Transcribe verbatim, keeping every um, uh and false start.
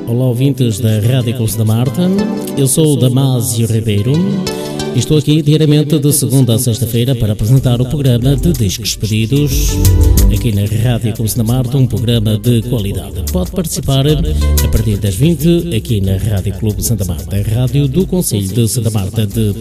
olá ouvintes da Rádio Clube da Marta, eu sou o Damásio Ribeiro e estou aqui diariamente de segunda a sexta-feira para apresentar o programa de discos pedidos aqui na Rádio Clube da Marta, um programa de qualidade. Pode participar a partir das vinte aqui na Rádio Clube Santa Marta, a rádio do Concelho de Santa Marta de